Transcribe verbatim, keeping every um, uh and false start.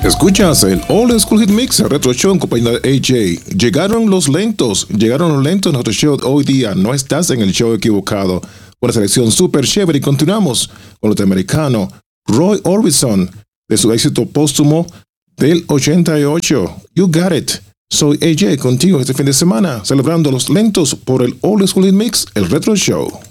Escuchas el Old School Hit Mix Retro Show en compañía de A J. Llegaron los lentos, llegaron los lentos en nuestro show hoy día. No estás en el show equivocado. Una selección super chévere y continuamos con el norteamericano Roy Orbison de su éxito póstumo del ochenta y ocho. You Got It. Soy A J contigo este fin de semana celebrando los lentos por el Old School Hit Mix, el Retro Show.